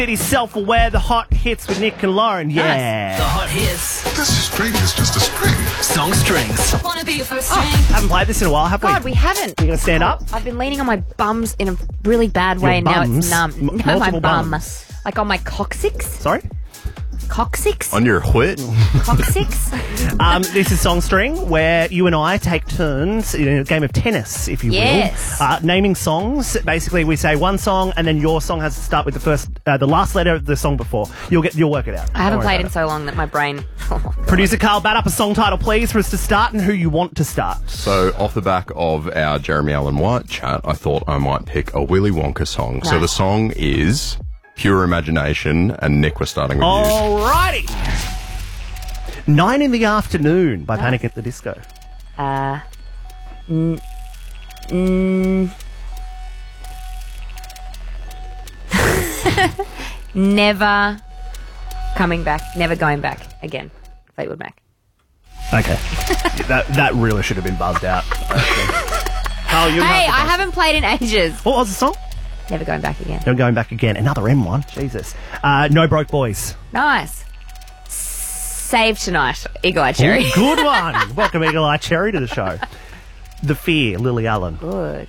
It is Self-Aware, the hot hits with Nick and Lauren. Yeah. The hot hits. This string is just a string. Song strings. Wanna be your first string? Haven't played this in a while, have we? God, we haven't. You going to stand up? I've been leaning on my bums in a really bad way, and now bums? it's numb. No, my Multiple bum. bums. Like on my coccyx. Sorry? Coccyx? On your whit? Coccyx? This is Song String, where you and I take turns in a game of tennis, if you Yes. will. Naming songs. Basically, we say one song, and then your song has to start with the last letter of the song before. You'll work it out. I haven't Don't worry played in about so long that my brain... Producer Carl, bat up a song title, please, for us to start, and who you want to start. So, off the back of our Jeremy Allen White chat, I thought I might pick a Willy Wonka song. So the song is Pure Imagination, and Nick, we're starting with you. Alrighty. 9 in the Afternoon by Panic at the Disco. Never coming back. Never going back again. Fleetwood Mac. Okay. that really should have been buzzed out. Carl, you Hey, I haven't played in ages. What was the song? Never going back again. Never Going Back Again. Another M1. Jesus. No Broke Boys. Nice. Save Tonight. Eagle Eye Cherry. Ooh, good one. Welcome Eagle Eye Cherry to the show. The Fear, Lily Allen. Good.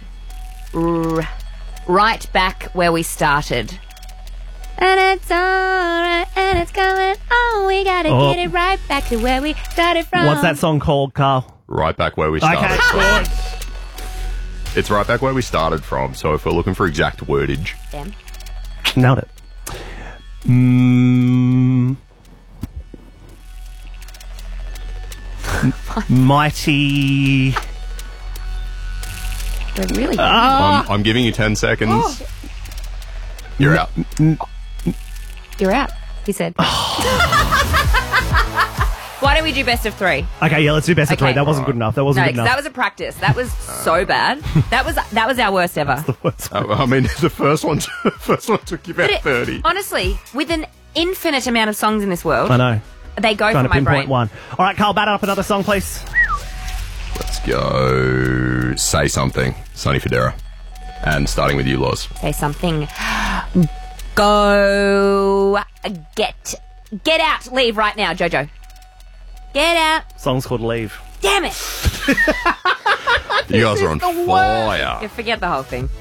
Right back where we started. And it's alright, and it's going on. We gotta get it right back to where we started from. What's that song called, Carl? Right back where we started Okay, from. good. It's right back where we started from, so if we're looking for exact wordage. Damn. Nailed it. Mighty. We're really I'm giving you 10 seconds. You're out. You're out, he said. Why don't we do best of three? Okay, yeah, let's do best of Okay. three. That wasn't good enough. That wasn't No, good 'cause enough. that was a practice. That was so bad. That was our worst ever. I mean, the first one took you about But 30. Honestly, with an infinite amount of songs in this world, I know. they go Trying for to my pinpoint brain. one. All right, Carl, bat up another song, please. Let's go Say Something, Sonny Fodera. And starting with you, Loz. Say something. Go get out. Leave right now, Jojo. Get out. Song's called Leave. Damn it. You guys are on Yeah, fire. forget the whole thing.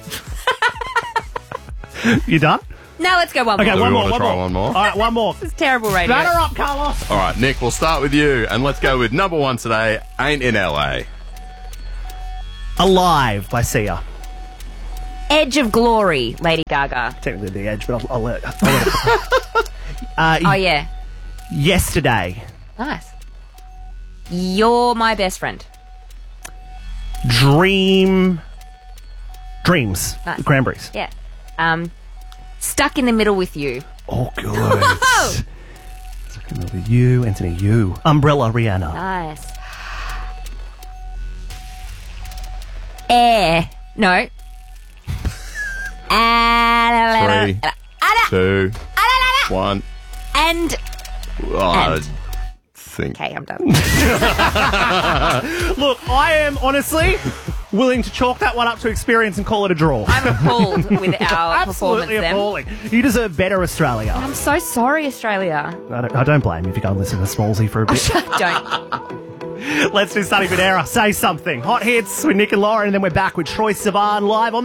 You done? No, let's go one Okay, more. Do one we more. want to try one more? All right, one more. It's terrible radio. Batter up, Carlos. All right, Nick, we'll start with you. And let's go with number one today, Ain't in LA. Alive by Sia. Edge of Glory, Lady Gaga. Technically The Edge, but I'll let it. Oh, yeah. Yesterday. Nice. You're my best friend. Dreams. Nice. The Cranberries. Yeah. Stuck in the Middle with You. Oh, good. Looking over you, Anthony, you. Umbrella, Rihanna. Nice. Air. No. 3, 2, 1. And. I think. Okay, I'm done. Look, I am honestly willing to chalk that one up to experience and call it a draw. I'm appalled with our performance Absolutely then. appalling. You deserve better, Australia. I'm so sorry, Australia. I don't blame you if you go and listen to Smallsy for a bit. Don't. Let's do Sonny Fodera. Say Something. Hot hits with Nick and Lauren, and then we're back with Troye Sivan live on